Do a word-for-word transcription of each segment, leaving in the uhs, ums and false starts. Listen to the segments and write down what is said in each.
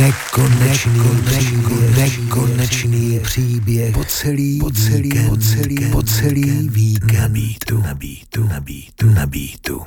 Nekonečný, nekonečný, nekonečný příběh po celý, po celý, po celý, po celý víkend na beatu, na beatu, na beatu, na beatu.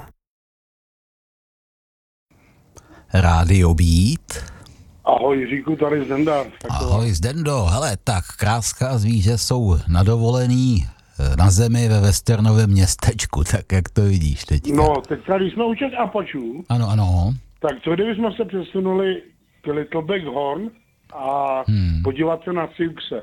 Rádio Beat. Ahoj Jiříku, tady Zdenda. Ahoj Zdendo, hele, tak Kráska a zvíře jsou na dovolený na zemi ve westernovém městečku, tak jak to vidíš teďka? No, teďka, když jsme u těch Apačů, ano, ano. Tak co kdybychom se přesunuli k Little Big Horn a hmm. podívat se na Siouxe.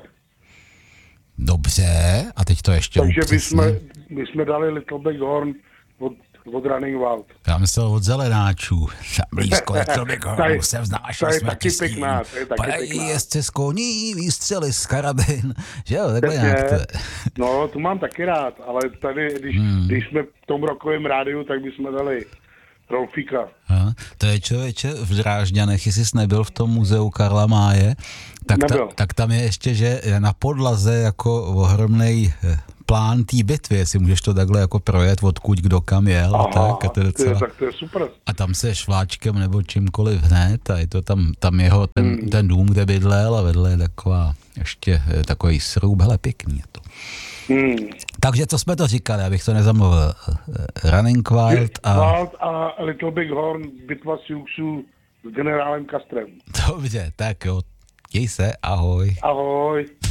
Dobře, a teď to ještě Takže upřesně. bychom, bychom dali Little Big Horn od, od Running Wild. Já myslel od zelenáčů. Tam blízko Little Big Horn se vznáš. To je taky pěkná. To je taky Padají pěkná. jezdce z koní, výstřely z karabin. Že jo, takhle nějak to je. No, tu mám taky rád, ale tady, když, hmm. když jsme v tom rokovém rádiu, tak bychom dali Rolfíka. Ha, to je člověče v Drážďanech, jestli jsi nebyl v tom muzeu Karla Máje, tak, ta, tak tam je ještě, že na podlaze jako ohromnej plán té bitvy, jestli můžeš to takhle jako projet, odkud kdo kam jel. Aha, tak, a to je docela... tak to je super. A tam se šváčkem nebo čímkoliv hned a je to tam, tam jeho ten, hmm. ten dům, kde bydlel a vedle je taková ještě takový srub, hele pěkný je to. Hmm. Takže co jsme to říkali, abych to nezamluvil. Running Wild a... Wild a Little Big Horn, bitva Siouxů s generálem Castrem. Dobře, tak jo. Děj se, ahoj. Ahoj.